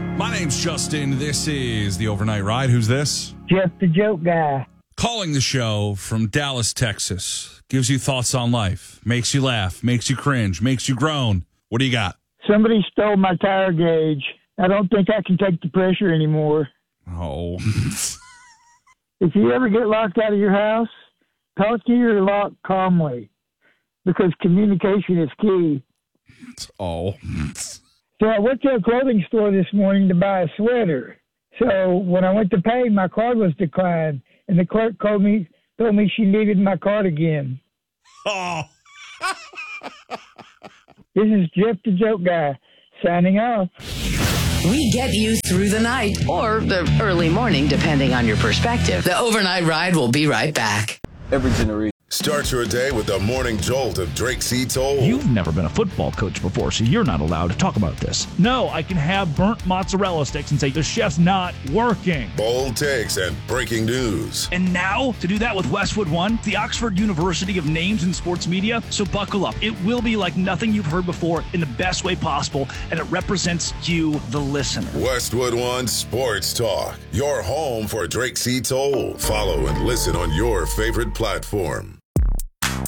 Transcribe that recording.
My name's Justin. This is the Overnight Ride. Who's this? Jeff the Joke Guy. Calling the show from Dallas, Texas. Gives you thoughts on life. Makes you laugh. Makes you cringe. Makes you groan. What do you got? Somebody stole my tire gauge. I don't think I can take the pressure anymore. Oh. If you ever get locked out of your house, talk to your lock calmly, because communication is key. Oh. So I went to a clothing store this morning to buy a sweater. So when I went to pay, my card was declined, and the clerk told me she needed my card again. Oh. This is Jeff the Joke Guy, signing off. We get you through the night or the early morning, depending on your perspective. The Overnight Ride will be right back. Every generation. Start your day with the morning jolt of Drake C. Toll. You've never been a football coach before, so you're not allowed to talk about this. No, I can have burnt mozzarella sticks and say the chef's not working. Bold takes and breaking news. And now, to do that with Westwood One, the Oxford University of Names in Sports Media. So buckle up. It will be like nothing you've heard before in the best way possible, and it represents you, the listener. Westwood One Sports Talk. Your home for Drake C. Toll. Follow and listen on your favorite platform.